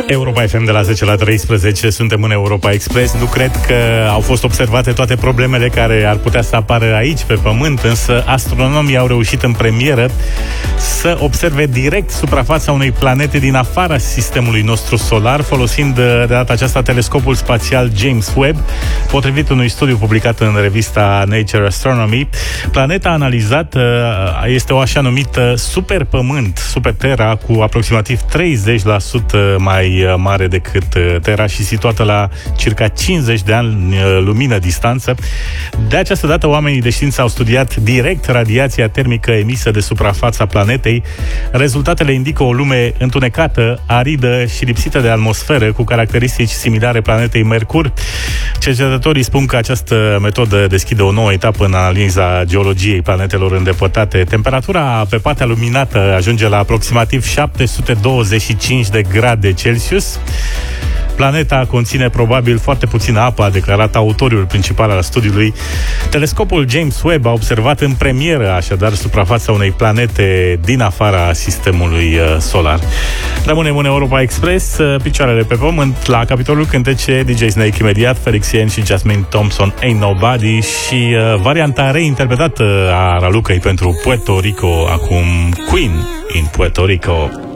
Europa FM de la 10 la 13, suntem în Europa Express. Nu cred că au fost observate toate problemele care ar putea să apară aici pe Pământ, însă astronomii au reușit în premieră să observe direct suprafața unei planete din afara sistemului nostru solar, folosind de data aceasta telescopul spațial James Webb. Potrivit unui studiu publicat în revista Nature Astronomy, planeta analizată este o așa numită superpământ, Superterra, cu aproximativ 30% mai mare decât Terra și situată la circa 50 de ani lumină distanță. De această dată, oamenii de știință au studiat direct radiația termică emisă de suprafața planetei. Rezultatele indică o lume întunecată, aridă și lipsită de atmosferă, cu caracteristici similare planetei Mercur. Cercetătorii spun că această metodă deschide o nouă etapă în analiza geologiei planetelor îndepărtate. Temperatura pe partea luminată ajunge la aproximativ 725 de grade Celsius. Planeta conține probabil foarte puțină apă, a declarat autorul principal al studiului. Telescopul James Webb a observat în premieră, așadar, suprafața unei planete din afara sistemului solar. Rămânem în Europa Express, picioarele pe pământ, la capitolul cântece, DJ Snake imediat, Felix Yen și Jasmine Thompson, Ain't Nobody, și varianta reinterpretată a Ralucăi pentru Puerto Rico, acum Queen in Puerto Rico.